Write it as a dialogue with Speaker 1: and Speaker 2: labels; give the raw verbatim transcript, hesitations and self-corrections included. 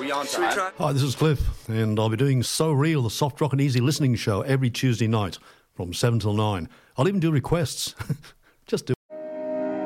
Speaker 1: be on time.
Speaker 2: Hi, this is Cliff, and I'll be doing So Real, the soft rock and easy listening show every Tuesday night from seven till nine. I'll even do requests. Just do